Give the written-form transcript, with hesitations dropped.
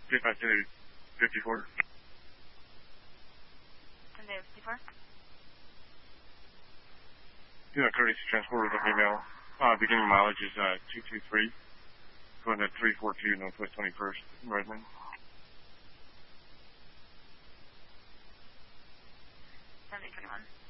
5554. Sunday 54? Courtesy transport with a female. Beginning mileage is 223. Going at 342 Northwest 21st, Redmond. Sunday 21.